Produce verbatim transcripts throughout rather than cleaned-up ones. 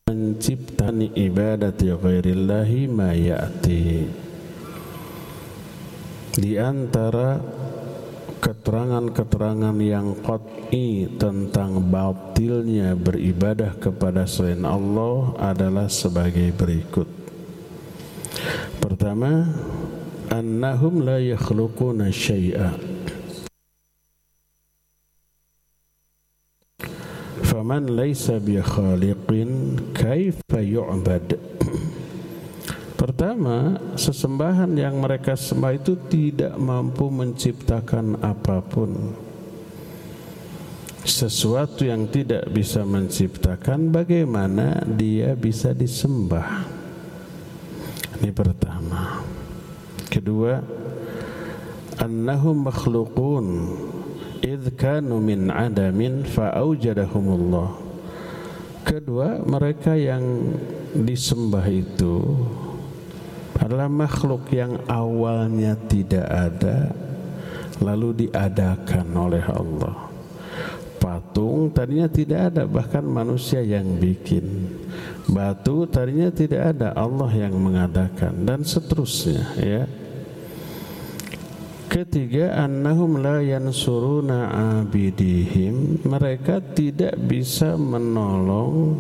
menciptakan ibadati ghairillahi ma ya'ti. Di antara keterangan-keterangan yang qat'i tentang batilnya beribadah kepada selain Allah adalah sebagai berikut. Pertama, annahum la yakhluquna syai'a. Faman laysa bi khaliqin kaifa yu'bad. Pertama, sesembahan yang mereka sembah itu tidak mampu menciptakan apapun. Sesuatu yang tidak bisa menciptakan, bagaimana dia bisa disembah? Ini pertama. Kedua, annahum makhluqun idh kanu min adamin fa'aujadahumullah. Kedua, mereka yang disembah itu adalah makhluk yang awalnya tidak ada lalu diadakan oleh Allah. Patung tadinya tidak ada, bahkan manusia yang bikin. Batu tadinya tidak ada, Allah yang mengadakan, dan seterusnya, ya. Ketiga, annahum la yansuruna abidihim. Mereka tidak bisa menolong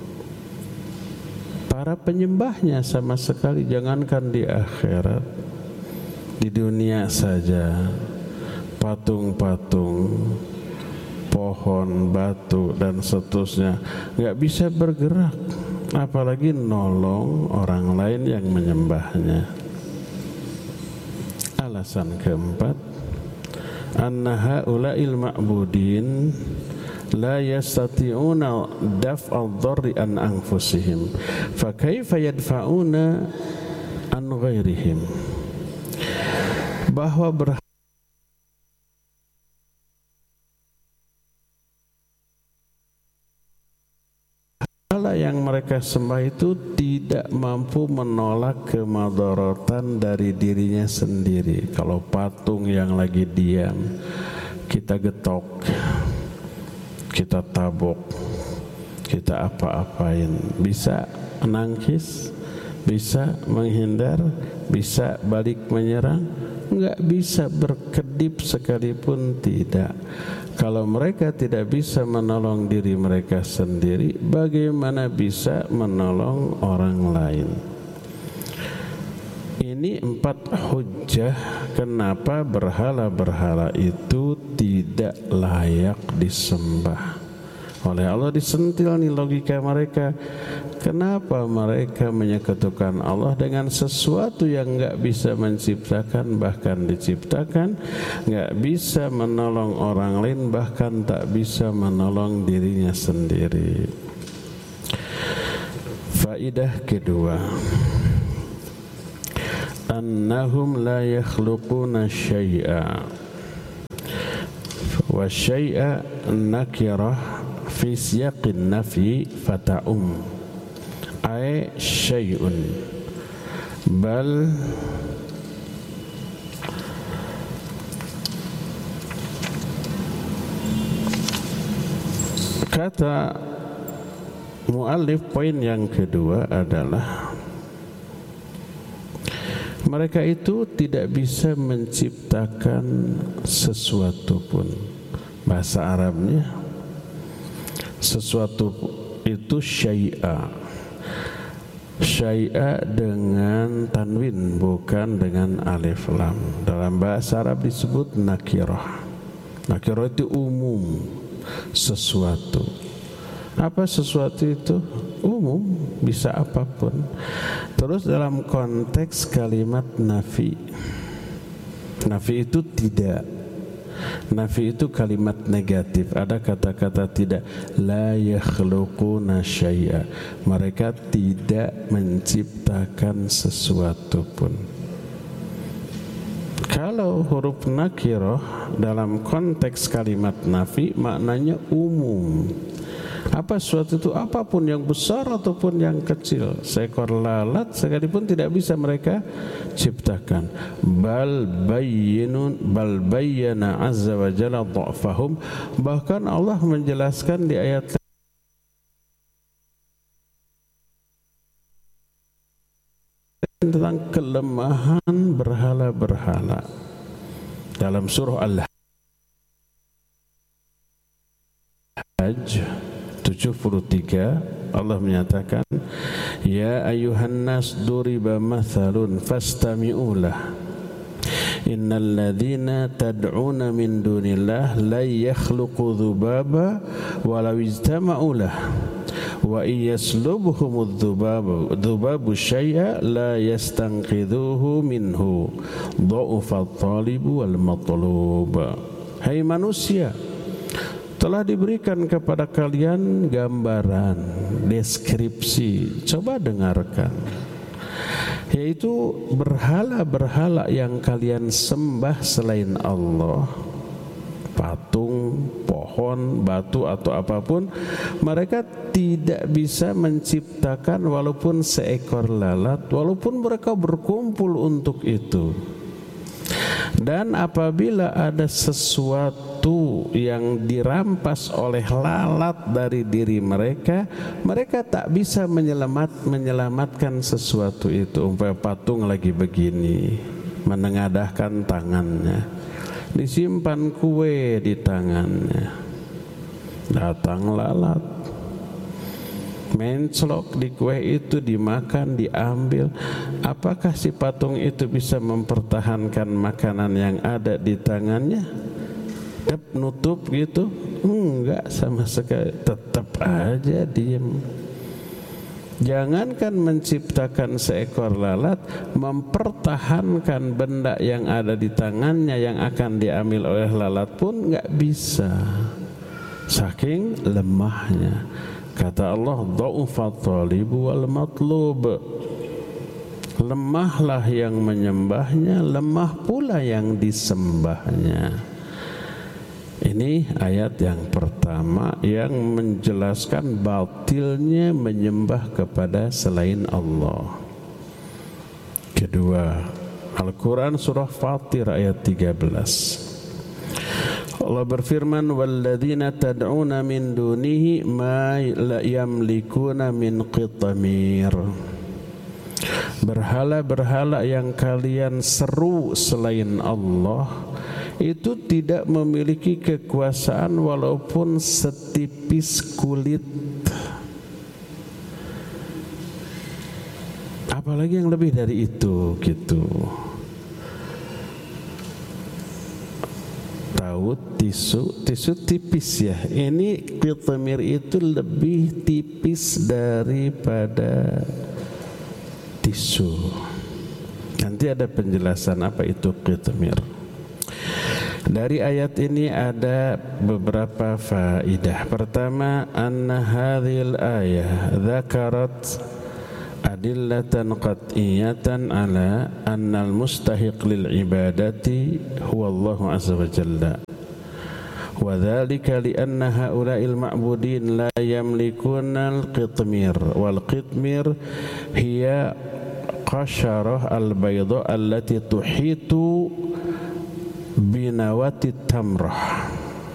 para penyembahnya sama sekali, jangankan di akhirat. Di dunia saja, patung-patung, pohon, batu, dan seterusnya nggak bisa bergerak, apalagi nolong orang lain yang menyembahnya. Alasan keempat, anna haula'il ma'budin la yastati'una daf'al dharri an anfusihim fa kaifa yadfa'una an ghairihim. Bahwa berhala yang mereka sembah itu tidak mampu menolak kemadharatan dari dirinya sendiri. Kalau patung yang lagi diam kita getok, kita tabok, kita apa-apain, bisa menangkis, bisa menghindar, bisa balik menyerang? Enggak bisa, berkedip sekalipun tidak. Kalau mereka tidak bisa menolong diri mereka sendiri, bagaimana bisa menolong orang lain? Ini empat hujjah kenapa berhala-berhala itu tidak layak disembah oleh Allah. Disentil nih logika mereka. Kenapa mereka menyekutukan Allah dengan sesuatu yang enggak bisa menciptakan, bahkan diciptakan, enggak bisa menolong orang lain, bahkan tak bisa menolong dirinya sendiri. Faidah kedua, annahum la yakhluquna syai'a. Wa syai'a nakirah fi siyaqin nafi fata'um ay syai'un bal kata muallif, poin yang kedua adalah mereka itu tidak bisa menciptakan sesuatu pun. Bahasa Arabnya sesuatu itu syai'a. Syai'a dengan tanwin, bukan dengan alif lam. Dalam bahasa Arab disebut nakirah. Nakirah itu umum, sesuatu. Apa sesuatu itu? Umum, bisa apapun. Terus dalam konteks kalimat nafi, nafi itu tidak. Nafi itu kalimat negatif. Ada kata-kata tidak. La yakhluquna syai'a. Mereka tidak menciptakan sesuatu pun. Kalau huruf nakirah dalam konteks kalimat nafi maknanya umum. Apa sesuatu itu? Apapun, yang besar ataupun yang kecil. Seekor lalat sekalipun tidak bisa mereka ciptakan. Bal bayyinun bal bayyana azza wa jalla dha'fahum. Bahkan Allah menjelaskan di ayat tentang kelemahan berhala-berhala. Dalam surah Al-Hajj tujuh puluh tiga Allah menyatakan, ya ayuhan nas duriba mathalun fastami'u lah, innal ladzina tad'una min dunillah la yakhluqu dzubaba walau ijtama'u lah wa iyaslubhumudz dzubabu dzubabu syai'a la yastanqidhuhu minhu dha'ufat thalibu wal matlub. Hai manusia, telah diberikan kepada kalian gambaran, deskripsi, coba dengarkan, yaitu berhala-berhala yang kalian sembah selain Allah, patung, pohon, batu atau apapun, mereka tidak bisa menciptakan walaupun seekor lalat, walaupun mereka berkumpul untuk itu. Dan apabila ada sesuatu yang dirampas oleh lalat dari diri mereka, mereka tak bisa menyelamat, menyelamatkan sesuatu itu. Umpamanya patung lagi begini, menengadahkan tangannya, disimpan kue di tangannya, datang lalat, menclok di kue itu, dimakan, diambil. Apakah si patung itu bisa mempertahankan makanan yang ada di tangannya? Dep, nutup gitu? Enggak sama sekali, tetap aja diem. Jangankan menciptakan seekor lalat, mempertahankan benda yang ada di tangannya yang akan diambil oleh lalat pun enggak bisa, saking lemahnya. Kata Allah, dha'ufat thalibu wal matlub. Lemahlah yang menyembahnya, lemah pula yang disembahnya. Ini ayat yang pertama yang menjelaskan batilnya menyembah kepada selain Allah. Kedua, Al-Quran surah Fatir ayat tiga belas. Allah berfirman, walladzina tad'una min dunihi ma la yamlikuna min qitmir. Berhala-berhala yang kalian seru selain Allah itu tidak memiliki kekuasaan walaupun setipis kulit. Apalagi yang lebih dari itu gitu. Tahu tisu, tisu tipis ya. Ini qitmir itu lebih tipis daripada tisu. Nanti ada penjelasan apa itu qitmir. Dari ayat ini ada beberapa faidah. Pertama, anna hadhil ayah dzakarat adillatan qat'iyatan ala annal mustahiq lil ibadati huwa Allah azza wa jalla. Wa dzalika li anna haula'il ma'budin la yamlikuna al-qitmir wal qitmir hiya qasharah al-bayda allati tuhitu binawati tamrah.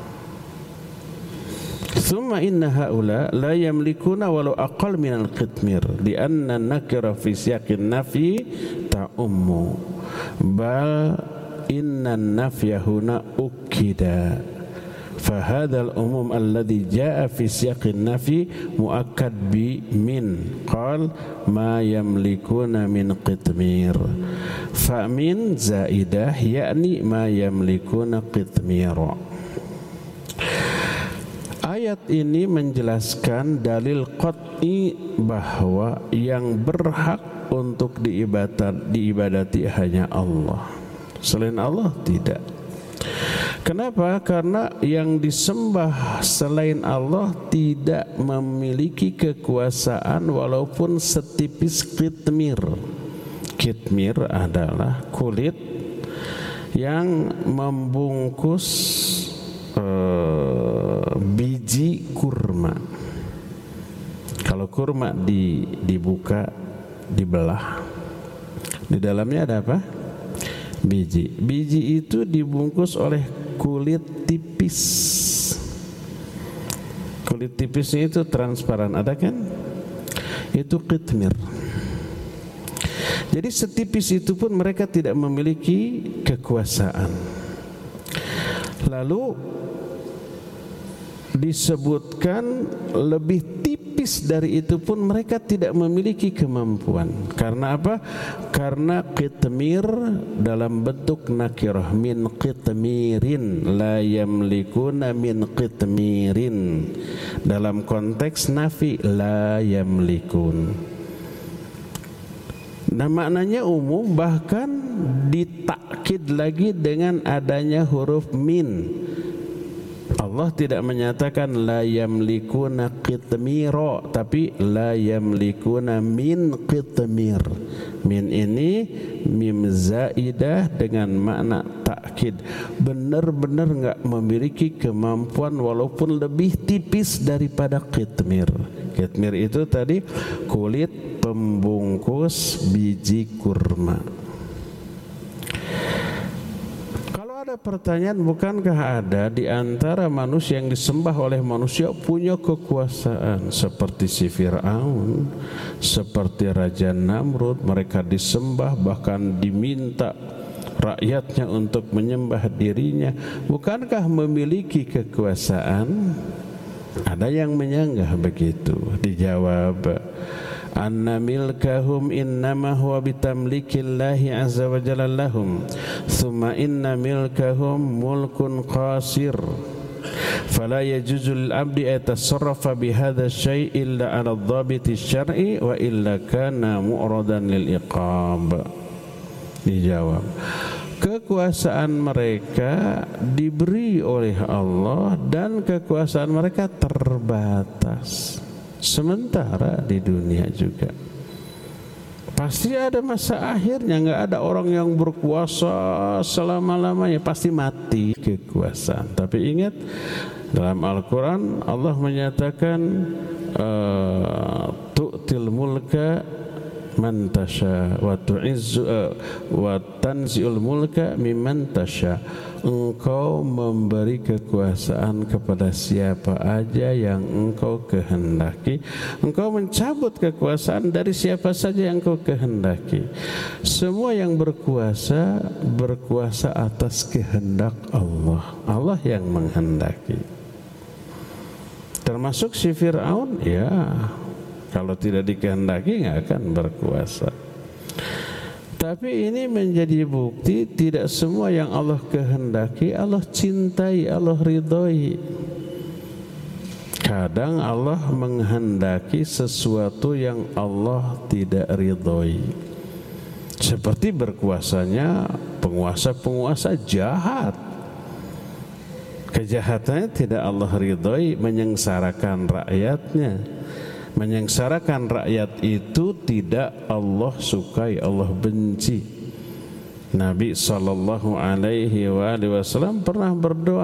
Thumma inna haula la yamlikuna walau aqal minal qitmir lianna nakira fi siyaqin nafi ta'ummu bal inna nafya huna ukida fahadha al-umum alladhi jaa fi siyaqin nafi muakkad bi min qal ma yamlikuna min qitmir fa min zaidah yakni ma yamlikuna qitmira. Ayat ini menjelaskan dalil qat'i bahwa yang berhak untuk diibadat, diibadati hanya Allah. Selain Allah tidak. Kenapa? Karena yang disembah selain Allah tidak memiliki kekuasaan walaupun setipis qitmir. Qitmir adalah kulit yang membungkus uh, biji kurma. Kalau kurma di, dibuka, dibelah, di dalamnya ada apa? Biji. Biji itu dibungkus oleh kulit tipis. Kulit tipisnya itu transparan, ada kan? Itu qitmir. Jadi setipis itu pun mereka tidak memiliki kekuasaan. Lalu disebutkan lebih tipis dari itu pun mereka tidak memiliki kemampuan. Karena apa? Karena qitmir dalam bentuk nakirah, min qitmirin, la yamlikuna min qitmirin. Dalam konteks nafi, la yamlikun. Nah, maknanya umum, bahkan ditakkid lagi dengan adanya huruf min. Allah tidak menyatakan la yamlikuna qitmira, tapi la yamlikuna min qitmir. Min ini mim zaidah dengan makna takkid, benar-benar enggak memiliki kemampuan walaupun lebih tipis daripada qitmir. Qitmir itu tadi kulit pembungkus biji kurma. Ada pertanyaan, bukankah ada di antara manusia yang disembah oleh manusia punya kekuasaan seperti si Fir'aun, seperti Raja Namrud? Mereka disembah, bahkan diminta rakyatnya untuk menyembah dirinya. Bukankah memiliki kekuasaan? Ada yang menyanggah begitu. Dijawab, anna milkahum innama huwa bitamlikillahi azza wa jalla lahum thumma inna milkahum mulkun qasir fala yajuzu lil abdi ayatasarrafa bihadha syai' illa ala dhabiti syar'i wa illa kana mu'radan lil iqab. Dijawab, kekuasaan mereka diberi oleh Allah dan kekuasaan mereka terbatas. Sementara di dunia juga pasti ada masa akhirnya. Nggak ada orang yang berkuasa selama-lamanya, pasti mati kekuasaan. Tapi ingat, dalam Al-Quran Allah menyatakan tu'til mulka man tasha wa tu'izzu wa tanzi'ul mulka mimman tasha. Engkau memberi kekuasaan kepada siapa aja yang engkau kehendaki. Engkau mencabut kekuasaan dari siapa saja yang engkau kehendaki. Semua yang berkuasa, berkuasa atas kehendak Allah. Allah yang menghendaki. Termasuk si Fir'aun, ya, kalau tidak dikehendaki nggak akan berkuasa. Tapi ini menjadi bukti tidak semua yang Allah kehendaki Allah cintai, Allah ridhoi. Kadang Allah menghendaki sesuatu yang Allah tidak ridhoi. Seperti berkuasanya penguasa-penguasa jahat. Kejahatannya tidak Allah ridhoi, menyengsarakan rakyatnya. Menyengsarakan rakyat itu tidak Allah sukai, Allah benci. Nabi sallallahu alaihi wasallam pernah berdoa,